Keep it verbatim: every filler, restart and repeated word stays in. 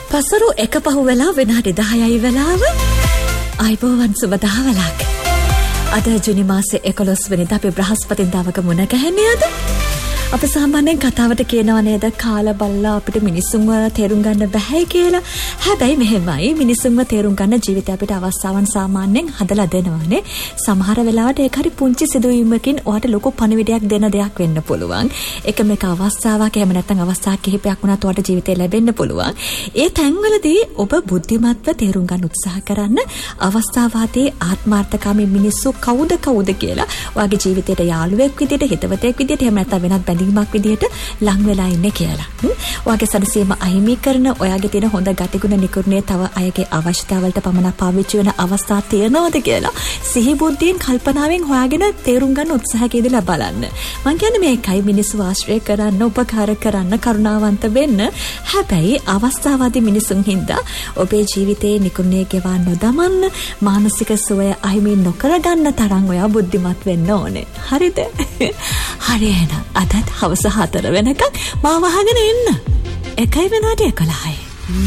පසරු එක පහු වෙලා විනාඩි දහයයි වෙලාව. අයිබෝවන් සුබ දහවලක්. අද ජුනි මාසේ එකොළොස් වෙනිදා අපි බ්‍රහස්පතින්දාවක මුණ ගැහෙන්නේ අද. අපි සාමාන්‍යයෙන් කතාවට කියනවා නේද කාලා බල්ලා අපිට මිනිස්සුන්ව තේරුම් ගන්න බැහැ කියලා. හැබැයි මෙහෙමයි මිනිස්සුන්ව තේරුම් ගන්න ජීවිතය අපිට අවස්ථාවන් සාමාන්‍යයෙන් හදලා දෙනවානේ. සමහර වෙලාවට ඒක හරි පුංචි සිදුවීමකින් ඔයාට ලොකු පණිවිඩයක් දෙන දෙයක් වෙන්න පුළුවන්. එක මේක අවස්ථාවක් එහෙම නැත්නම් අවස්ථා කිහිපයක් වුණත් ඔයාට ජීවිතේ ලැබෙන්න පුළුවන්. ඒ තැන්වලදී ඔබ බුද්ධිමත්ව තේරුම් ගන්න උත්සාහ කරන්න අවස්ථාවාදී ආත්මార్థකාමී මිනිස්සු කවුද කවුද කියලා ඔයාගේ ජීවිතේට යාළුවෙක් විදියට හිතවතෙක් විදියට එහෙම නැත්නම් වෙනත් දීමක් විදියට ලං වෙලා ඉන්නේ කියලා. ඔයාගේ සැනසීම අහිමි කරන ඔයාගේ තියෙන හොඳ ගතිගුණ නිකුත්නේ තව අයගේ අවශ්‍යතාවලට පමණක් පාවිච්චි වෙන අවස්ථා තියෙනවද කියලා සිහි බුද්ධියෙන් කල්පනාවෙන් හොයාගෙන තේරුම් ගන්න උත්සාහ කෙරෙලා බලන්න. මං කියන්නේ මේකයි මිනිස්සු ආශ්‍රය කරන්න, උපකාර කරන්න, කරුණාවන්ත වෙන්න. හැබැයි අවස්ථාවාදී මිනිසුන් හින්දා ඔබේ ජීවිතේ නිකුත්නේ ගෙවා නොදමන්න, මානසික සුවය අහිමි නොකර ගන්න තරම් ඔයා බුද්ධිමත් වෙන්න ඕනේ. හරිද? හරි එහෙනම් අදත් හවස හතර වෙනකන් මාව අහගෙන ඉන්න. එකයි වෙනාට එකොළහයි.